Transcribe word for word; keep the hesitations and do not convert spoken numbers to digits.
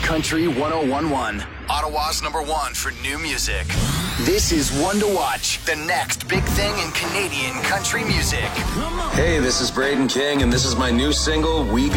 Country one oh one one. Ottawa's number one for new music. This is One to Watch. The next big thing in Canadian country music. Hey, this is Braden King, and this is my new single, We Got